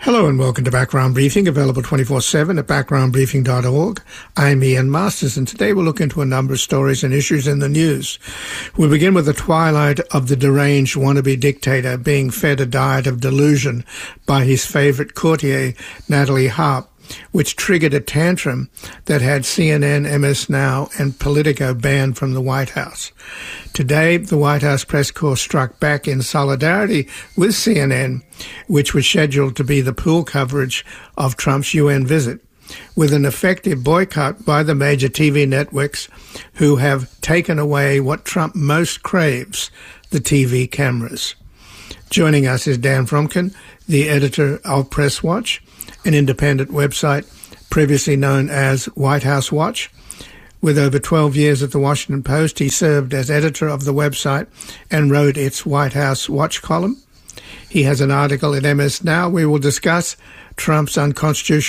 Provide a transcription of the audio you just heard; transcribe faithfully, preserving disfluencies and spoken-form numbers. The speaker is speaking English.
Hello and welcome to Background Briefing, available twenty-four seven at background briefing dot org. I'm Ian Masters, and today we'll look into a number of stories and issues in the news. We'll begin with the twilight of the deranged wannabe dictator being fed a diet of delusion by his favourite courtier, Natalie Harp, which triggered a tantrum that had C N N, M S Now and Politico banned from the White House. Today, the White House press corps struck back in solidarity with C N N, which was scheduled to be the pool coverage of Trump's U N visit, with an effective boycott by the major T V networks who have taken away what Trump most craves, the T V cameras. Joining us is Dan Fromkin, the editor of Press Watch, an independent website previously known as White House Watch. With over twelve years at the Washington Post, he served as editor of the website and wrote its White House Watch column. He has an article at M S Now. We will discuss Trump's unconstitutional